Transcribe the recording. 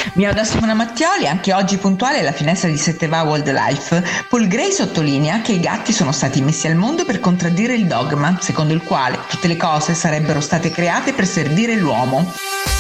Mio da Simona Mattioli, anche oggi puntuale alla finestra di Setteva Wildlife. Paul Gray sottolinea che i gatti sono stati messi al mondo per contraddire il dogma, secondo il quale tutte le cose sarebbero state create per servire l'uomo.